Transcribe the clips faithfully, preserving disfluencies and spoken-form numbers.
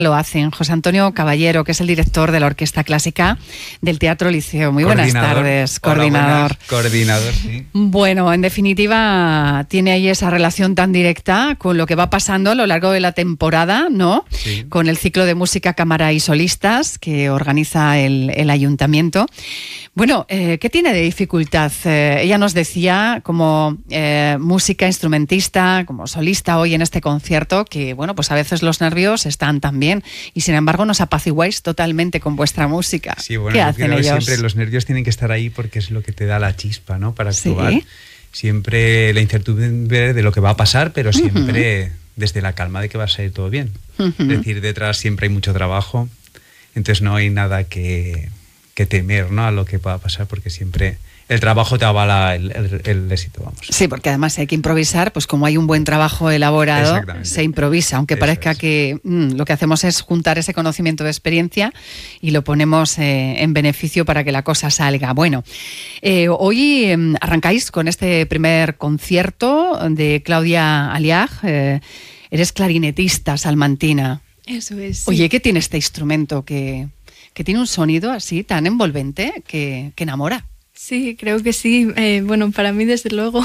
lo hacen. José Antonio Caballero, que es el director de la Orquesta Clásica del Teatro Liceo. Muy buenas tardes, coordinador. Hola, coordinador, sí. Bueno, en definitiva, tiene ahí esa relación tan directa con lo que va pasando a lo largo de la temporada, ¿no? Sí. Con el ciclo de música, cámara y solistas que organiza el, el ayuntamiento. Bueno, eh, ¿qué tiene de dificultad? Eh, ella nos decía, como eh, música, instrumentista, como solista hoy en este concierto, que bueno, pues a veces los nervios están también, y sin embargo nos apaciguáis totalmente con vuestra música. Sí, bueno, ¿Qué yo hacen creo que ellos? siempre los nervios tienen que estar ahí porque es lo que te da la chispa, ¿no? Para ¿Sí? actuar. Siempre la incertidumbre de lo que va a pasar, pero siempre uh-huh. desde la calma de que va a salir todo bien. Uh-huh. Es decir, detrás siempre hay mucho trabajo, entonces no hay nada que, que temer, ¿no? A lo que pueda pasar, porque siempre el trabajo te avala el, el, el éxito, vamos. Sí, porque además hay que improvisar, pues como hay un buen trabajo elaborado, se improvisa, aunque Eso parezca es. que mmm, lo que hacemos es juntar ese conocimiento de experiencia y lo ponemos eh, en beneficio para que la cosa salga. Bueno, eh, hoy eh, arrancáis con este primer concierto de Claudia Aliag. Eh, eres clarinetista salmantina. Eso es. Sí. Oye, ¿qué tiene este instrumento que, que tiene un sonido así tan envolvente que, que enamora? Sí, creo que sí. Eh, bueno, para mí, desde luego,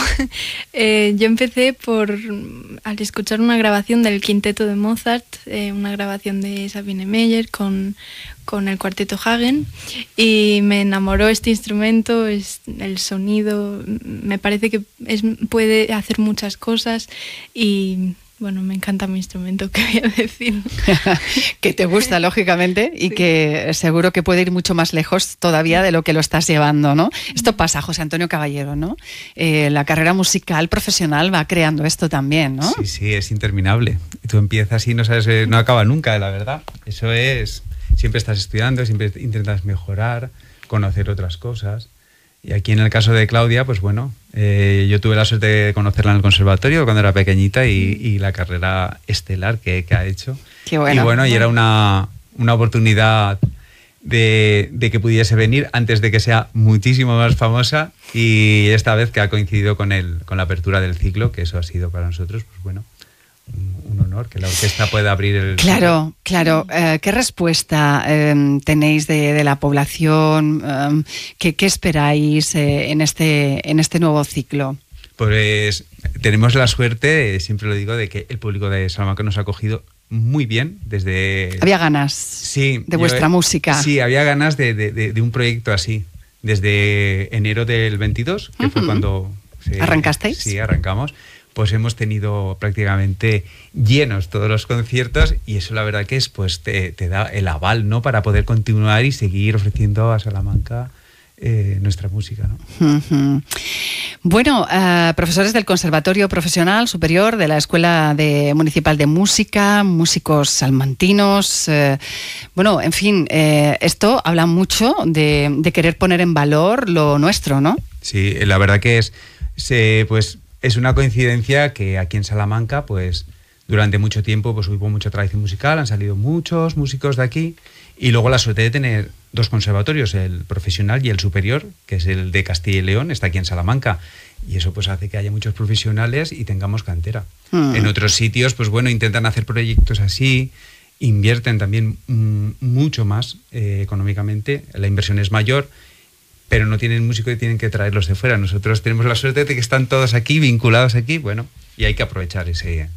eh, yo empecé por al escuchar una grabación del quinteto de Mozart, eh, una grabación de Sabine Meyer con, con el cuarteto Hagen, y me enamoró este instrumento, es, el sonido, me parece que es, puede hacer muchas cosas y... Bueno, me encanta mi instrumento, ¿qué voy a decir? Que te gusta, lógicamente, y sí. que seguro que puede ir mucho más lejos todavía de lo que lo estás llevando, ¿no? Esto pasa, José Antonio Caballero, ¿no? Eh, la carrera musical profesional va creando esto también, ¿no? Sí, sí, es interminable. Tú empiezas y no sabes, no acaba nunca, la verdad. Eso es, siempre estás estudiando, siempre intentas mejorar, conocer otras cosas. Y aquí en el caso de Claudia, pues bueno, eh, yo tuve la suerte de conocerla en el conservatorio cuando era pequeñita y, y la carrera estelar que, que ha hecho. Qué bueno. Y bueno, y era una, una oportunidad de, de que pudiese venir antes de que sea muchísimo más famosa, y esta vez que ha coincidido con, el, con la apertura del ciclo, que eso ha sido para nosotros, pues bueno, un honor que la orquesta pueda abrir el... Claro, claro. Eh, ¿Qué respuesta eh, tenéis de, de la población? Eh, ¿qué, ¿Qué esperáis eh, en, este, en este nuevo ciclo? Pues tenemos la suerte, siempre lo digo, de que el público de Salamanca nos ha acogido muy bien desde... ¿Había ganas sí, de vuestra yo, música? Sí, había ganas de, de, de, de un proyecto así. Desde enero del veintidós, que uh-huh. fue cuando... Se, ¿Arrancasteis? Sí, arrancamos. Pues hemos tenido prácticamente llenos todos los conciertos, y eso la verdad que es, pues te, te da el aval, ¿no? Para poder continuar y seguir ofreciendo a Salamanca eh, nuestra música, ¿no? Uh-huh. Bueno, uh, profesores del Conservatorio Profesional Superior de la Escuela de Municipal de Música, músicos salmantinos, eh, bueno, en fin, eh, esto habla mucho de, de querer poner en valor lo nuestro, ¿no? Sí, la verdad que es, se, pues... Es una coincidencia que aquí en Salamanca, pues durante mucho tiempo pues hubo mucha tradición musical, han salido muchos músicos de aquí, y luego la suerte de tener dos conservatorios, el profesional y el superior, que es el de Castilla y León, está aquí en Salamanca, y eso pues hace que haya muchos profesionales y tengamos cantera. Mm. En otros sitios, pues bueno, intentan hacer proyectos así, invierten también mm, mucho más eh, económicamente, la inversión es mayor, pero no tienen músicos y tienen que traerlos de fuera. Nosotros tenemos la suerte de que están todos aquí, vinculados aquí, bueno, y hay que aprovechar ese,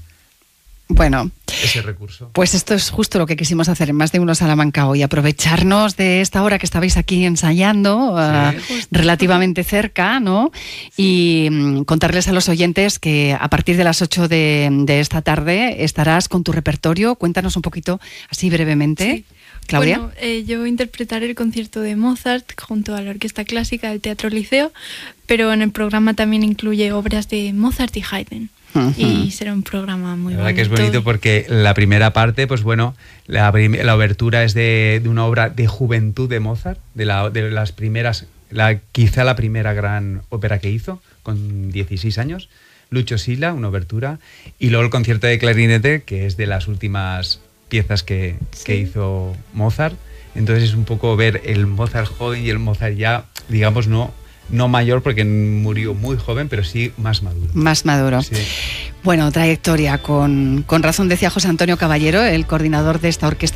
bueno, ese recurso. Pues esto es justo lo que quisimos hacer en Más de Uno Salamanca hoy, aprovecharnos de esta hora que estabais aquí ensayando, sí. uh, relativamente cerca, ¿no? Sí. Y um, contarles a los oyentes que a partir de las ocho de, de esta tarde estarás con tu repertorio. Cuéntanos un poquito, así brevemente. Sí. Claudia. Bueno, eh, yo interpretaré el concierto de Mozart junto a la Orquesta Clásica del Teatro Liceo, pero en el programa también incluye obras de Mozart y Haydn. Uh-huh. Y será un programa muy bonito. La verdad que es bonito porque la primera parte, pues bueno, la, la obertura es de, de una obra de juventud de Mozart, de, la, de las primeras, la, quizá la primera gran ópera que hizo, con dieciséis años, Lucio Silla, una obertura, y luego el concierto de clarinete, que es de las últimas piezas que, sí. que hizo Mozart. Entonces es un poco ver el Mozart joven y el Mozart ya, digamos, no, no mayor porque murió muy joven, pero sí más maduro. Más maduro. Sí. Bueno, trayectoria, con, con razón decía José Antonio Caballero, el coordinador de esta orquesta